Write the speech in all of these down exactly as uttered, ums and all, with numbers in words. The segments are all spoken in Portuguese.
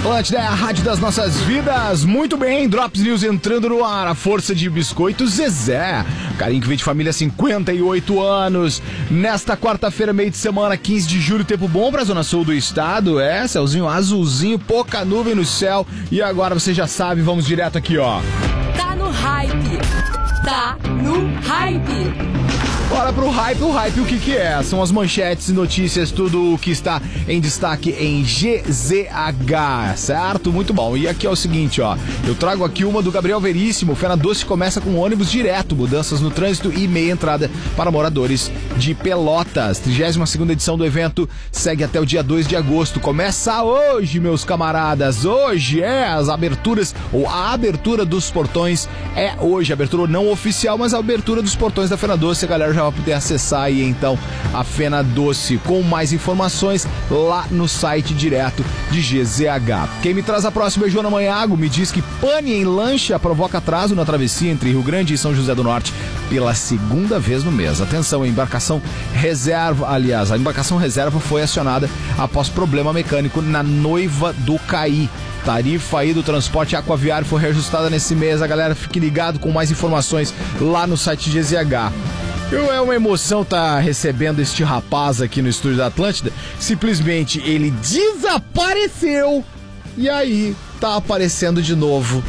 Atlântida é a rádio das nossas vidas. Muito bem, Drops News entrando no ar. A força de biscoitos Zezé. Carinho que vem de família há cinquenta e oito anos. Nesta quarta-feira, meio de semana, quinze de julho, tempo bom pra zona sul do estado. É, céuzinho azulzinho, pouca nuvem no céu. E agora você já sabe, vamos direto aqui, ó. Tá no hype. Tá no hype. Bora pro hype. O hype, o que que é? São as manchetes e notícias, tudo o que está em destaque em G Z H, certo? Muito bom. E aqui é o seguinte, ó. Eu trago aqui uma do Gabriel Veríssimo. Fena Doce começa com ônibus direto, mudanças no trânsito e meia entrada para moradores de Pelotas. trigésima segunda edição do evento segue até o dia dois de agosto. Começa hoje, meus camaradas. Hoje é as aberturas, ou a abertura dos portões é hoje. Abertura não oficial, mas a abertura dos portões da Fena Doce. A galera já vai poder acessar aí então a Fena Doce com mais informações lá no site direto de G Z H. Quem me traz a próxima é Joana Manhago, me diz que pane em lancha provoca atraso na travessia entre Rio Grande e São José do Norte pela segunda vez no mês. Atenção, a embarcação reserva, aliás, a embarcação reserva foi acionada após problema mecânico na Noiva do Caí. Tarifa aí do transporte aquaviário foi reajustada nesse mês. A galera fique ligado com mais informações lá no site G Z H. É uma emoção estar tá recebendo este rapaz aqui no estúdio da Atlântida. Simplesmente ele desapareceu e aí tá aparecendo de novo.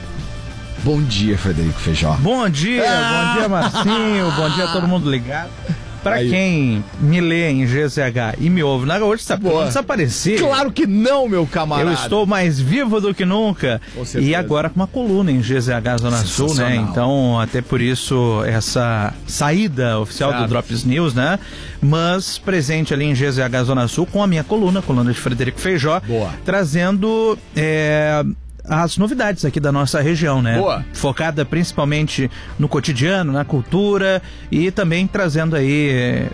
Bom dia, Frederico Feijó. Bom dia, ah! bom dia, Marcinho. Bom dia a todo mundo ligado. Pra aí. Quem me lê em G Z H e me ouve na hoje, sabe como desaparecer? Claro que não, meu camarada. Eu estou mais vivo do que nunca. E agora com uma coluna em G Z H Zona Sul, né? Então, até por isso, essa saída oficial certo. do Drops News, né? Mas presente ali em G Z H Zona Sul com a minha coluna, coluna de Frederico Feijó, Boa. trazendo... É... as novidades aqui da nossa região, né? Boa. Focada principalmente no cotidiano, na cultura e também trazendo aí é,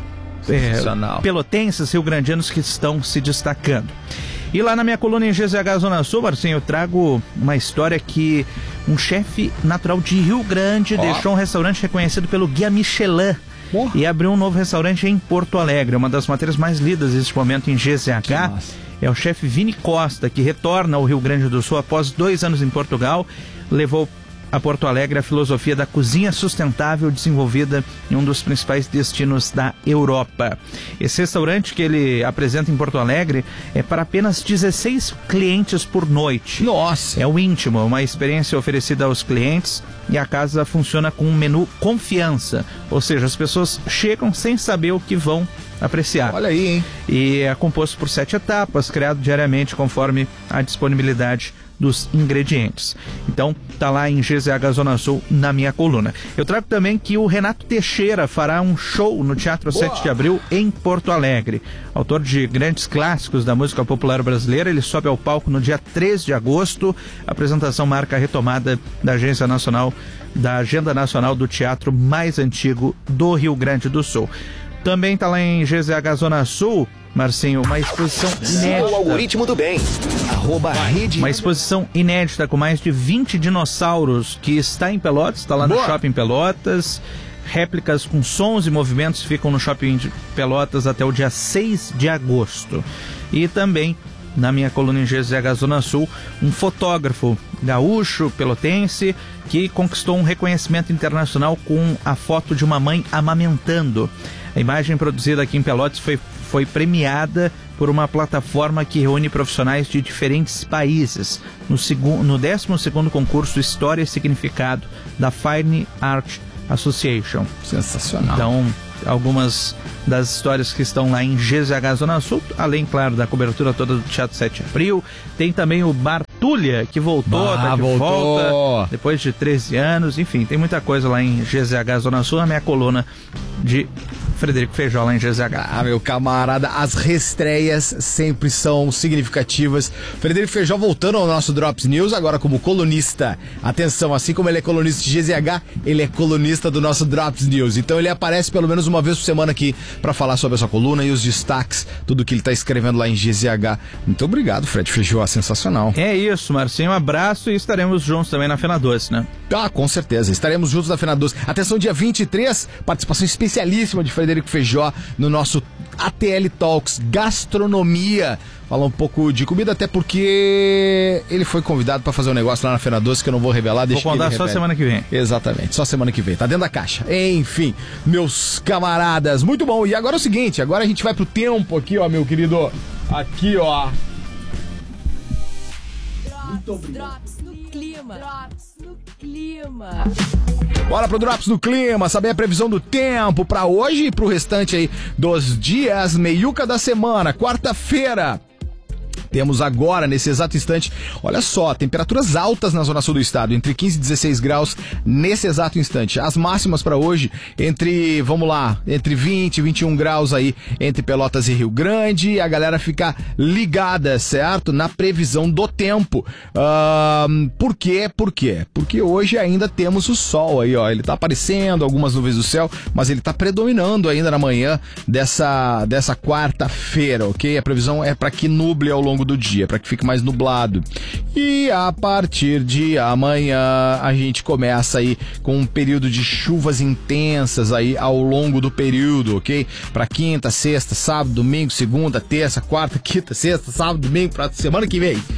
é, pelotenses, rio-grandianos que estão se destacando. E lá na minha coluna em G Z H Zona Sul, Marcinho, eu trago uma história que um chefe natural de Rio Grande oh. deixou um restaurante reconhecido pelo Guia Michelin. Oh. E abriu um novo restaurante em Porto Alegre. Uma das matérias mais lidas neste momento em G Z H é o chefe Vini Costa, que retorna ao Rio Grande do Sul após dois anos em Portugal. Levou a Porto Alegre a filosofia da cozinha sustentável desenvolvida em um dos principais destinos da Europa. Esse restaurante que ele apresenta em Porto Alegre é para apenas dezesseis clientes por noite. Nossa! É o íntimo, uma experiência oferecida aos clientes, e a casa funciona com um menu confiança, ou seja, as pessoas chegam sem saber o que vão apreciar. Olha aí, hein? E é composto por sete etapas, criado diariamente conforme a disponibilidade dos ingredientes. Então, tá lá em G Z H Zona Sul na minha coluna. Eu trago também que o Renato Teixeira fará um show no Teatro Boa. sete de abril em Porto Alegre. Autor de grandes clássicos da música popular brasileira, ele sobe ao palco no dia três de agosto. A apresentação marca a retomada da Agência Nacional, da Agenda Nacional do Teatro mais antigo do Rio Grande do Sul. Também tá lá em G Z H Zona Sul, Marcinho, uma exposição inédita. O algoritmo do bem. Arroba rede. Uma exposição inédita com mais de vinte dinossauros que está em Pelotas, está lá Boa. no Shopping Pelotas. Réplicas com sons e movimentos ficam no Shopping de Pelotas até o dia seis de agosto. E também, na minha coluna em G Z H Zona Sul, um fotógrafo gaúcho, pelotense, que conquistou um reconhecimento internacional com a foto de uma mãe amamentando. A imagem produzida aqui em Pelotas foi, foi premiada por uma plataforma que reúne profissionais de diferentes países no, segu, no décimo segundo concurso História e Significado da Fine Art Association. Sensacional. Então, algumas das histórias que estão lá em G Z H Zona Sul, além, claro, da cobertura toda do Teatro sete de abril. Tem também o Bar Tulha, que voltou, bah, tá de voltou. volta depois de treze anos. Enfim, tem muita coisa lá em G Z H Zona Sul, na minha coluna de Frederico Feijó lá em G Z H. Ah, meu camarada, as reestreias sempre são significativas. Frederico Feijó voltando ao nosso Drops News, agora como colunista. Atenção, assim como ele é colunista de G Z H, ele é colunista do nosso Drops News. Então ele aparece pelo menos uma vez por semana aqui para falar sobre a sua coluna e os destaques, tudo que ele tá escrevendo lá em G Z H. Muito obrigado, Fred Feijó, sensacional. É isso, Marcinho, um abraço e estaremos juntos também na Fena Doce, né? Ah, com certeza, estaremos juntos na Fena Doce. Atenção, dia vinte e três, participação especialíssima de Frederico Frederico Feijó no nosso A T L Talks Gastronomia. Falar um pouco de comida, até porque ele foi convidado para fazer um negócio lá na Fena Doce que eu não vou revelar. Deixa vou contar só semana que vem. Exatamente, só semana que vem. Tá dentro da caixa. Enfim, meus camaradas, muito bom. E agora é o seguinte, agora a gente vai pro tempo aqui, ó, meu querido. Aqui, ó. Muito obrigado. Drops no clima. Drops no clima. Bora pro Drops do Clima, saber a previsão do tempo pra hoje e pro restante aí dos dias, meiuca da semana, quarta-feira. Temos agora, nesse exato instante, olha só, temperaturas altas na zona sul do estado, entre quinze e dezesseis graus nesse exato instante. As máximas para hoje, entre, vamos lá, entre vinte e vinte e um graus aí, entre Pelotas e Rio Grande. A galera fica ligada, certo? Na previsão do tempo. Uh, por quê? Por quê? Porque hoje ainda temos o sol aí, ó. Ele tá aparecendo, algumas nuvens do céu, mas ele tá predominando ainda na manhã dessa, dessa quarta-feira, ok? A previsão é para que nuble ao longo do dia, para que fique mais nublado. E a partir de amanhã a gente começa aí com um período de chuvas intensas aí ao longo do período, ok? Para quinta, sexta, sábado, domingo, segunda, terça, quarta, quinta, sexta, sábado, domingo, para semana que vem.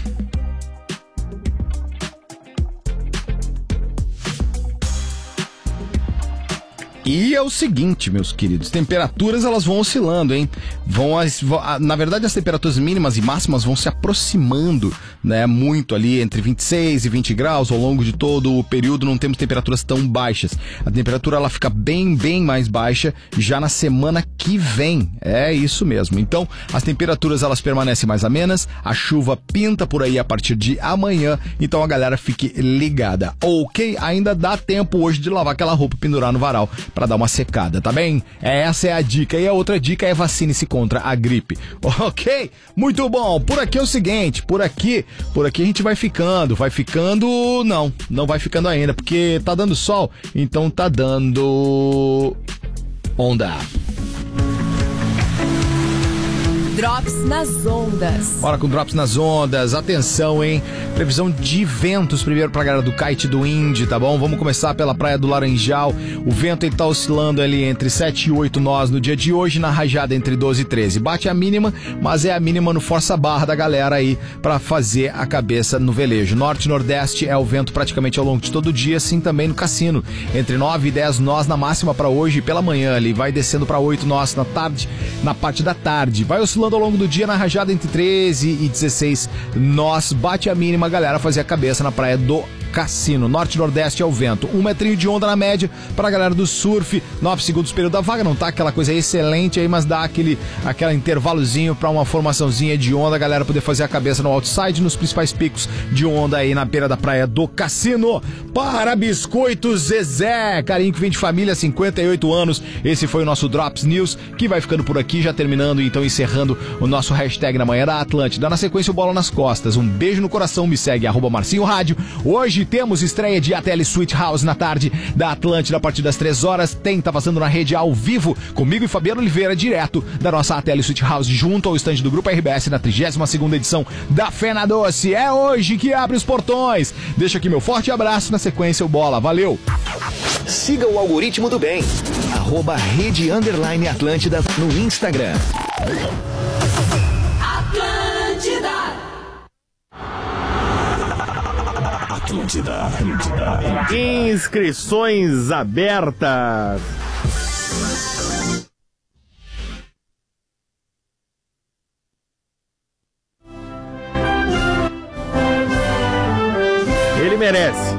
E é o seguinte, meus queridos, temperaturas elas vão oscilando, hein? Vão, na verdade, as temperaturas mínimas e máximas vão se aproximando, né? Muito ali, entre vinte e seis e vinte graus ao longo de todo o período. Não temos temperaturas tão baixas. A temperatura ela fica bem, bem mais baixa já na semana que vem. É isso mesmo. Então, as temperaturas elas permanecem mais amenas. A chuva pinta por aí a partir de amanhã. Então, a galera fique ligada. Ok? Ainda dá tempo hoje de lavar aquela roupa e pendurar no varal para dar uma secada, tá bem? Essa é a dica. E a outra dica é vacine-se contra a gripe. Ok? Muito bom. Por aqui é o seguinte, por aqui, por aqui a gente vai ficando, vai ficando, não, não vai ficando ainda, porque tá dando sol, então tá dando onda. Drops nas ondas. Bora com Drops nas ondas. Atenção, hein? Previsão de ventos primeiro pra galera do kite do Indy, tá bom? Vamos começar pela Praia do Laranjal. O vento ele tá oscilando ali entre sete e oito nós no dia de hoje, na rajada entre doze e treze. Bate a mínima, mas é a mínima no força-barra da galera aí pra fazer a cabeça no velejo. Norte e Nordeste é o vento praticamente ao longo de todo o dia, assim também no cassino. Entre nove e dez nós na máxima pra hoje e pela manhã ali. Vai descendo pra oito nós na tarde, na parte da tarde. Vai oscilando ao longo do dia na rajada entre treze e dezesseis nós. Bate a mínima, a galera fazer a cabeça na praia do Cassino. Norte e Nordeste é o vento. Um metrinho de onda na média pra galera do surf. Nove segundos período da vaga. Não tá aquela coisa excelente aí, mas dá aquele, aquele intervalozinho pra uma formaçãozinha de onda. A galera poder fazer a cabeça no outside, nos principais picos de onda aí na beira da praia do Cassino. Para Biscoitos Zezé, carinho que vem de família, cinquenta e oito anos. Esse foi o nosso Drops News, que vai ficando por aqui, já terminando, então encerrando o nosso hashtag na manhã da Atlântida. Na sequência, o Bola nas Costas. Um beijo no coração, me segue, arroba Marcinho Rádio. Hoje temos estreia de A T L Sweet House na tarde da Atlântida a partir das três horas. Tem, tá passando na rede ao vivo, comigo e Fabiano Oliveira, direto da nossa A T L Sweet House, junto ao estande do Grupo R B S na trigésima segunda edição da Fena Doce. É hoje que abre os portões. Deixa aqui meu forte abraço, na sequência o Bola. Valeu! Siga o algoritmo do bem, arroba Rede Underline Atlântida no Instagram. Atlântida, Atlântida. Inscrições abertas. Ele merece.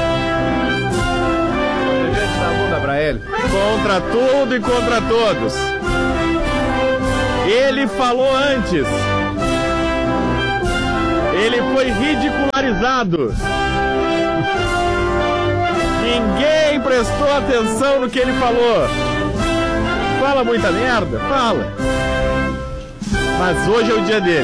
Pra ele. Contra tudo e contra todos. Ele falou antes. Ele foi ridicularizado. Ninguém prestou atenção no que ele falou. Fala muita merda? Fala. Mas hoje é o dia dele.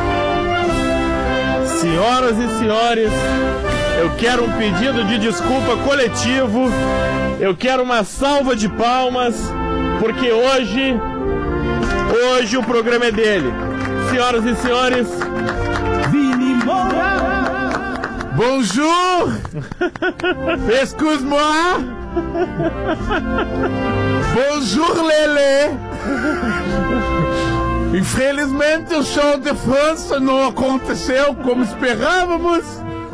Senhoras e senhores, eu quero um pedido de desculpa coletivo. Eu quero uma salva de palmas, porque hoje, hoje o programa é dele. Senhoras e senhores, Vini Moura. Bonjour. Excuse-moi. Bonjour, Lelê. Infelizmente o show de França não aconteceu como esperávamos,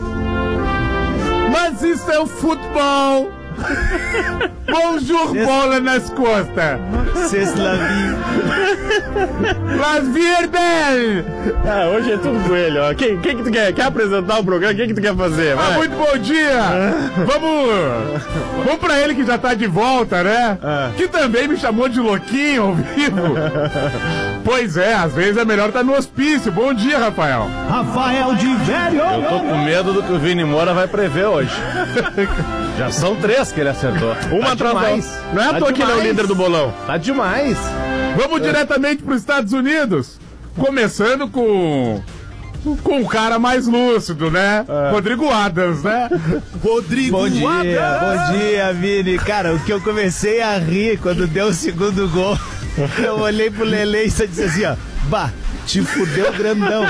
mas isso é o futebol. Bonjour, bola nas costas. C'est la vie. Las Vierdel. Ah, hoje é tudo com ele, ó. Quem, quem que tu quer? Quer apresentar o programa? Quem que tu quer fazer? Vai. Ah, muito bom dia. Vamos, vamos pra ele que já tá de volta, né? Ah. Que também me chamou de louquinho ao vivo. Pois é, às vezes é melhor estar no hospício. Bom dia, Rafael. Rafael de Velho. Eu tô com medo do que o Vini Moura vai prever hoje. Já são três que ele acertou. Uma Tá atrás demais. da outra. Não é à Tá toa que ele é o demais. líder do bolão. Tá demais. Vamos diretamente para os Estados Unidos. Começando com... Com o cara mais lúcido, né? Rodrigo Adams, né? Rodrigo Bom dia, Adams. bom dia, Vini. Cara, o que eu comecei a rir quando deu o segundo gol, eu olhei pro Lelê e só disse assim, ó, bah, te fudeu grandão.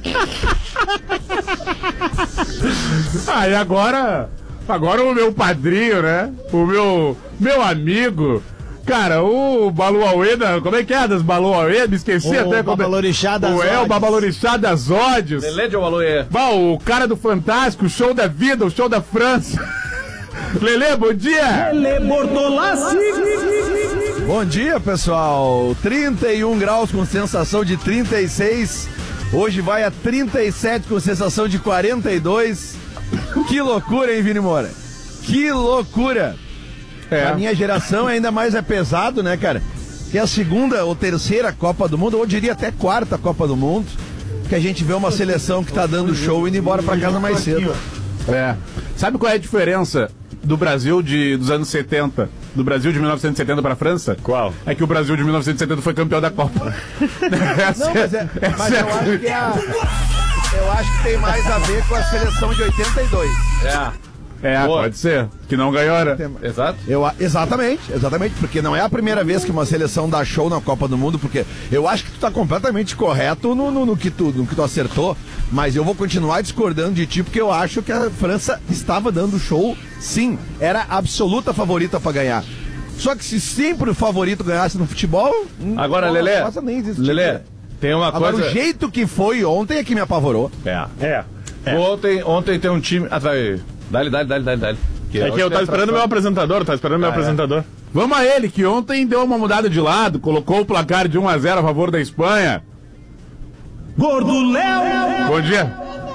Ah, e agora... Agora o meu padrinho, né? O meu... Meu amigo... Cara, o Baluauê, da, como é que é das Baluauê? Me esqueci O até como é. Babalorixá das O É, o Ódios. Babalorixá das Ódios. Lelê de Aloê. Bah, o cara do Fantástico, o show da vida, o show da França. Lelê, bom dia! Lelê Bortolassi. Bom dia, pessoal. trinta e um graus com sensação de trinta e seis. Hoje vai a trinta e sete com sensação de quarenta e dois. Que loucura, hein, Vini Moura? Que loucura! É. A minha geração ainda mais é pesado, né, cara? Que é a segunda ou terceira Copa do Mundo, ou eu diria até quarta Copa do Mundo, que a gente vê uma seleção que tá dando show e indo embora pra casa mais cedo. É. Sabe qual é a diferença do Brasil de, dos anos setenta? Do Brasil de mil novecentos e setenta para a França? Qual? É que o Brasil de mil novecentos e setenta foi campeão da Copa. Essa Não, mas, é, essa mas eu acho que é a, eu acho que tem mais a ver com a seleção de oitenta e dois. É. É, Boa. pode ser. Que não ganhou, né? Exato. Eu, a- exatamente, exatamente, porque não é a primeira vez que uma seleção dá show na Copa do Mundo, porque eu acho que tu tá completamente correto no, no, no que, tu, no que tu acertou, mas eu vou continuar discordando de ti, porque eu acho que a França estava dando show, sim, era a absoluta favorita pra ganhar. Só que se sempre o favorito ganhasse no futebol... hum, Agora, pô, Lelê. não possa nem existir, Lelê, né? tem uma Agora, coisa... o jeito que foi ontem é que me apavorou. É. É. Ontem, ontem tem um time... Ah, vai... Dale, dale, dale, dale, dale. É que eu tava esperando meu apresentador, tá esperando meu Ah, é. apresentador. Vamos a ele, que ontem deu uma mudada de lado, colocou o placar de um a zero a favor da Espanha. Gordo Léo. Bom dia.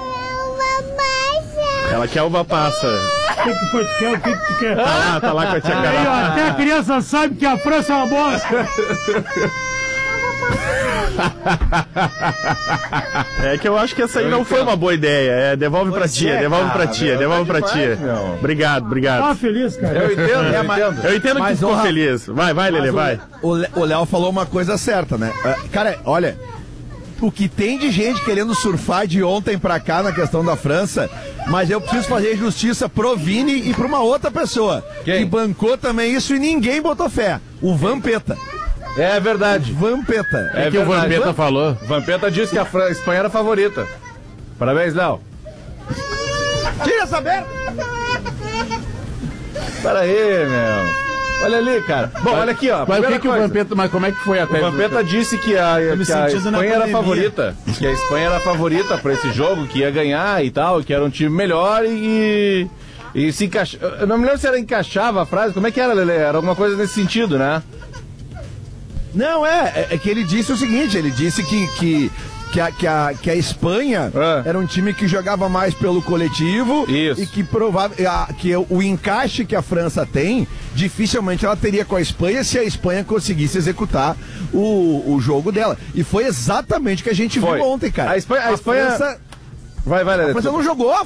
Ela quer uva passa. O que que foi que quer? O que que tu quer? Tá lá, tá lá com a tia Aí, ó, Carol. até a criança sabe que a França é uma bosta. É que eu acho que essa aí não foi uma boa ideia. É, devolve pra tia, é, devolve pra cara, tia, meu, devolve tá pra demais, tia. meu. Obrigado, Tá obrigado. feliz, cara. Eu entendo, eu É, mas- entendo. Eu entendo que Mas, ficou ô, Rafa, feliz. Vai, vai, Lelê, vai. O Le- o Léo falou uma coisa certa, né? É, Cara, olha, o que tem de gente querendo surfar de ontem pra cá na questão da França, mas eu preciso fazer justiça pro Vini e pra uma outra pessoa Quem? que bancou também isso e ninguém botou fé. O Vampeta. É verdade. Vampeta. É que o verdade. Vampeta falou. Vampeta disse que a Fran- Espanha era a favorita. Parabéns, Léo. Tira essa merda! Para aí, meu. Olha ali, cara. Bom, olha aqui, ó. Mas o que, Primeira que o coisa. Vampeta, mas como é que foi até? O Vampeta disse que a, me que a sentindo na Espanha era a pandemia. favorita. Que a Espanha era a favorita pra esse jogo, que ia ganhar e tal, que era um time melhor e. E se encaixa... Eu não me lembro se era encaixava a frase. Como é que era, Lelê? Era alguma coisa nesse sentido, né? Não, é, é, é que ele disse o seguinte, ele disse que, que, que, a, que, a, que a Espanha É. era um time que jogava mais pelo coletivo. Isso. E que provável a- que o, o encaixe que a França tem, dificilmente ela teria com a Espanha se a Espanha conseguisse executar o, o jogo dela. E foi exatamente o que a gente Foi. viu ontem, cara. A Espanha- a Espanha- França, Vai, vai, Lelê. a França não jogou,